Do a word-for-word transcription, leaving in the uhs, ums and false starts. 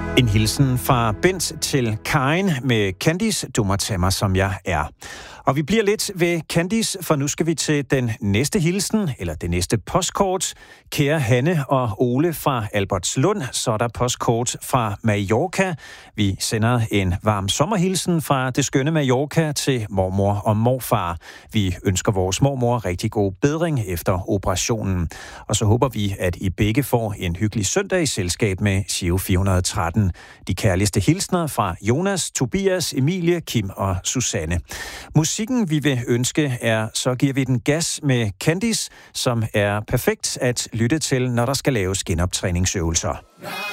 En hilsen fra Bent til Karin med Candice, du må tage mig som jeg er. Og vi bliver lidt ved Candice, for nu skal vi til den næste hilsen, eller det næste postkort. Kære Hanne og Ole fra Albertslund, så er der postkort fra Mallorca. Vi sender en varm sommerhilsen fra det skønne Mallorca til mormor og morfar. Vi ønsker vores mormor rigtig god bedring efter operationen. Og så håber vi, at I begge får en hyggelig søndag i selskab med Giro fire hundrede og tretten. De kærligste hilsner fra Jonas, Tobias, Emilie, Kim og Susanne. Musikken, vi vil ønske, er Så giver vi den gas med Candice, som er perfekt at lytte til, når der skal laves genoptræningsøvelser.